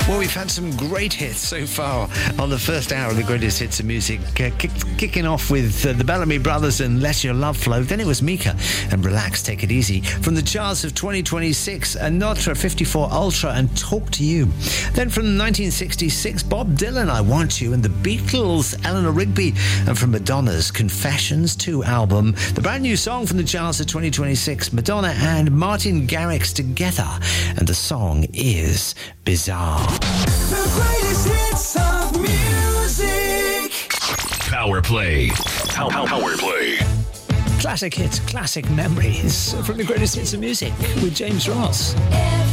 Well, we've had some great hits so far on the first hour of the greatest hits of music. Kicking off with the Bellamy Brothers and Let Your Love Flow. Then it was Mika and Relax, Take It Easy. From the charts of 2026, Notre 54 Ultra and Talk to You. Then from 1966, Bob Dylan, I Want You, and the Beatles, Eleanor Rigby. And from Madonna's Confessions 2 album, the brand new song from the charts of 2026, Madonna and Martin Garrix together. And the song is Bizarre. The greatest hits of music. Power Play. Power Play. Classic hits, classic memories from the greatest hits of music with James Ross.